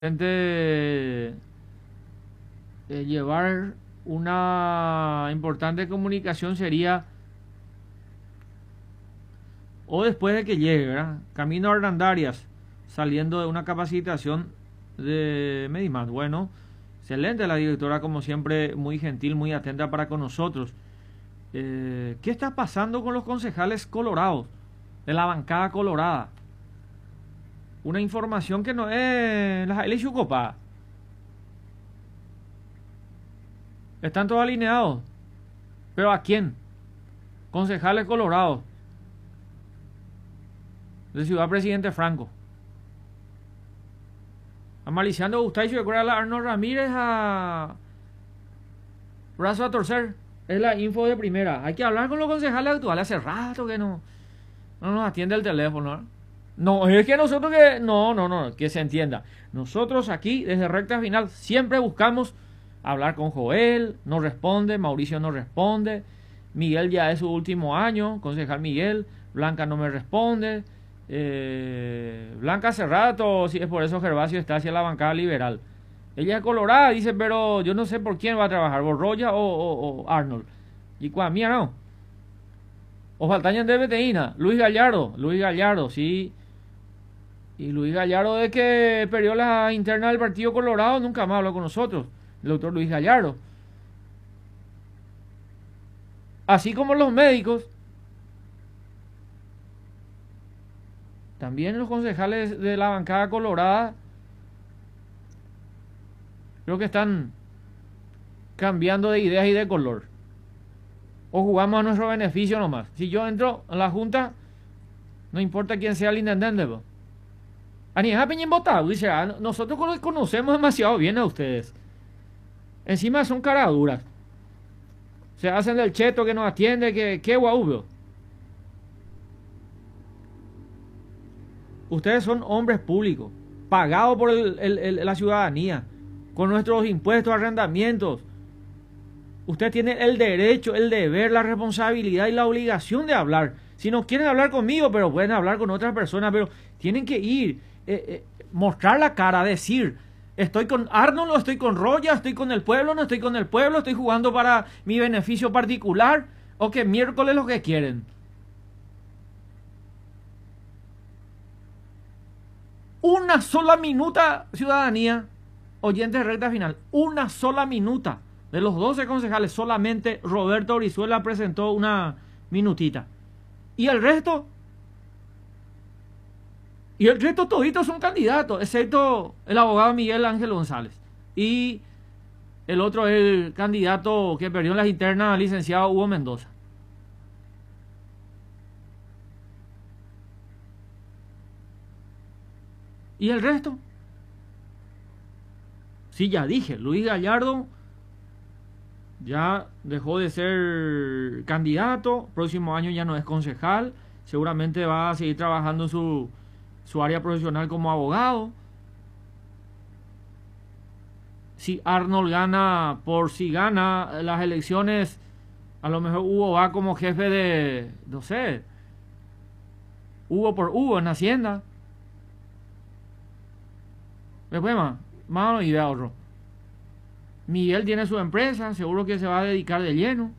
llevar una importante comunicación sería o después de que llegue, ¿verdad? Camino a Arandarias, saliendo de una capacitación de Medimat. Bueno, excelente la directora, como siempre, muy gentil, muy atenta para con nosotros. ¿Qué está pasando con los concejales colorados de la bancada colorada? Una información que no es la Elichucopa. Están todos alineados. ¿Pero a quién? Concejales colorados de Ciudad Presidente Franco. A Maliciando Gustavo y a Arnold Ramírez a brazo a torcer. Es la info de primera. Hay que hablar con los concejales actuales. Hace rato que no nos atiende el teléfono, ¿no? No, es que nosotros que... No, que se entienda. Nosotros aquí, desde Recta Final, siempre buscamos hablar con Joel. No responde, Mauricio no responde. Miguel ya es su último año, concejal Miguel. Blanca no me responde. Blanca hace rato, si es por eso Gervasio está hacia la bancada liberal. Ella es colorada, dice, pero yo no sé por quién va a trabajar, Borroya o Arnold. Y mía no. O Faltaña de Beteína, Luis Gallardo, sí. Y Luis Gallardo, de que perdió la interna del Partido Colorado, nunca más habló con nosotros. El doctor Luis Gallardo. Así como los médicos, también los concejales de la bancada colorada creo que están cambiando de ideas y de color. O jugamos a nuestro beneficio nomás. Si yo entro a la junta, no importa quién sea el intendente. Nosotros conocemos demasiado bien a ustedes. Encima son caraduras. Se hacen del cheto que nos atiende, que guau. Ustedes son hombres públicos, pagados por la ciudadanía, con nuestros impuestos, arrendamientos. Usted tiene el derecho, el deber, la responsabilidad y la obligación de hablar. Si no quieren hablar conmigo, pero pueden hablar con otras personas, pero tienen que ir, mostrar la cara, decir, estoy con Arnold, o estoy con Roya, estoy con el pueblo, no estoy con el pueblo, estoy jugando para mi beneficio particular, o que miércoles lo que quieren. Una sola minuta, ciudadanía, oyentes de Recta Final, una sola minuta. De los 12 concejales, solamente Roberto Brizuela presentó una minutita. ¿Y el resto? Y el resto toditos son candidatos, excepto el abogado Miguel Ángel González. Y el otro es el candidato que perdió en las internas, licenciado Hugo Mendoza. ¿Y el resto? Sí, ya dije, Luis Gallardo ya dejó de ser candidato, próximo año ya no es concejal, seguramente va a seguir trabajando en su área profesional como abogado. Si Arnold gana, si gana las elecciones, a lo mejor Hugo va como jefe de, no sé, Hugo por Hugo en Hacienda. Después más idea otro. Miguel tiene su empresa, seguro que se va a dedicar de lleno.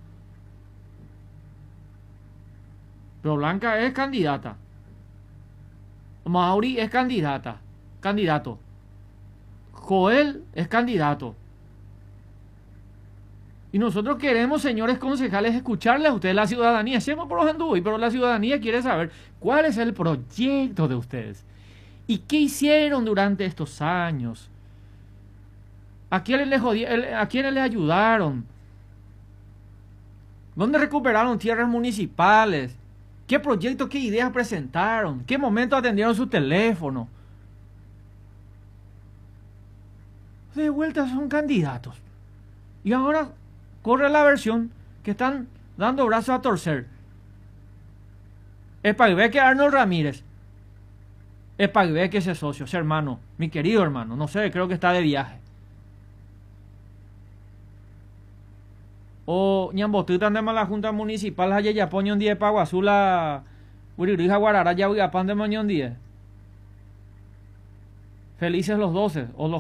Pero Blanca es candidata. Mauri es candidato. Joel es candidato. Y nosotros queremos, señores concejales, escucharle a ustedes, la ciudadanía. Siempre por los anduvos, pero la ciudadanía quiere saber cuál es el proyecto de ustedes. ¿Y qué hicieron durante estos años? ¿A quiénes les ayudaron? ¿Dónde recuperaron tierras municipales? ¿Qué proyectos, qué ideas presentaron? ¿Qué momento atendieron su teléfono? De vuelta son candidatos. Y ahora corre la versión que están dando brazos a torcer. Es para ver que Arnold Ramírez, es para ver que ese socio, ese hermano, mi querido hermano, no sé, creo que está de viaje. O ñambotuta de la Junta Municipal haya ya poño un día para Guazula, Uririja Guarara ya voy a pan de moñón día. Felices los 12 o los